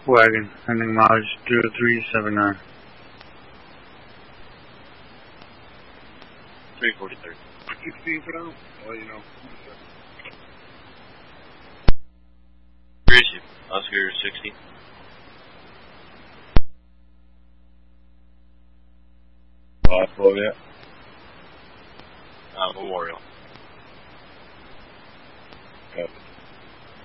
Wagon, sending mileage 0379. 343. 16 for now? Oh, you know. Where is you? Oscar 60. Yeah. Memorial. Okay.